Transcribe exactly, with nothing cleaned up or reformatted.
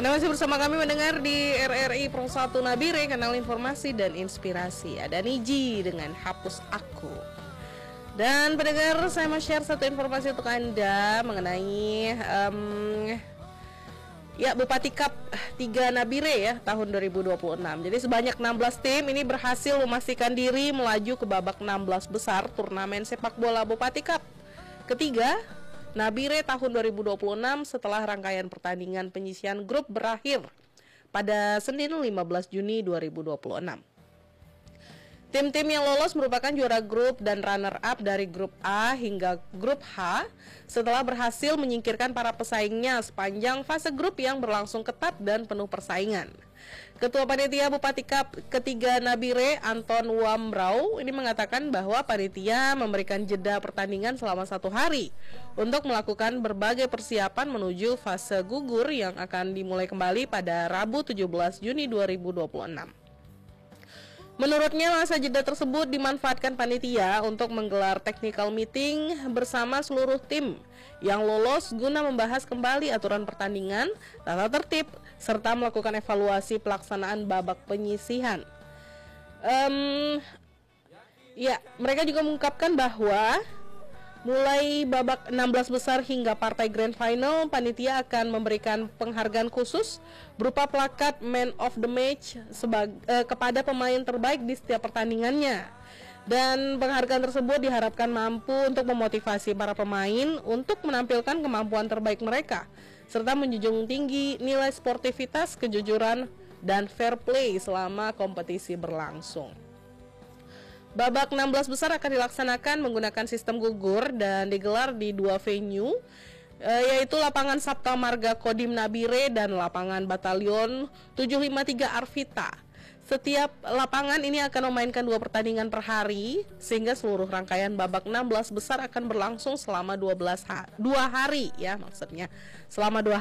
Anda masih bersama kami mendengar di R R I Pro satu Nabire, kanal informasi dan inspirasi. Ada Niji dengan Hapus Aku. Dan pendengar, saya mau share satu informasi untuk Anda mengenai um, ya Bupati Cup tiga Nabire ya tahun dua ribu dua puluh enam. Jadi sebanyak enam belas tim ini berhasil memastikan diri melaju ke babak enam belas besar turnamen sepak bola Bupati Cup ketiga Nabire tahun dua ribu dua puluh enam setelah rangkaian pertandingan penyisian grup berakhir pada Senin lima belas Juni dua ribu dua puluh enam. Tim-tim yang lolos merupakan juara grup dan runner-up dari grup A hingga grup H setelah berhasil menyingkirkan para pesaingnya sepanjang fase grup yang berlangsung ketat dan penuh persaingan. Ketua Panitia Bupati Cup ketiga Nabire, Anton Wambrau, ini mengatakan bahwa panitia memberikan jeda pertandingan selama satu hari untuk melakukan berbagai persiapan menuju fase gugur yang akan dimulai kembali pada Rabu tujuh belas Juni dua ribu dua puluh enam. Menurutnya, masa jeda tersebut dimanfaatkan panitia untuk menggelar technical meeting bersama seluruh tim yang lolos guna membahas kembali aturan pertandingan, tata tertib, serta melakukan evaluasi pelaksanaan babak penyisihan. Um, ya, mereka juga mengungkapkan bahwa mulai babak enam belas besar hingga partai grand final, panitia akan memberikan penghargaan khusus berupa plakat Man of the Match sebag- eh, kepada pemain terbaik di setiap pertandingannya. Dan penghargaan tersebut diharapkan mampu untuk memotivasi para pemain untuk menampilkan kemampuan terbaik mereka, serta menjunjung tinggi nilai sportivitas, kejujuran, dan fair play selama kompetisi berlangsung. Babak enam belas besar akan dilaksanakan menggunakan sistem gugur dan digelar di dua venue, yaitu lapangan Sabta Marga Kodim Nabire dan lapangan Batalion tujuh lima tiga Arvita. Setiap lapangan ini akan memainkan dua pertandingan per hari, sehingga seluruh rangkaian babak enam belas besar akan berlangsung selama dua belas ha- dua hari ya maksudnya. Selama dua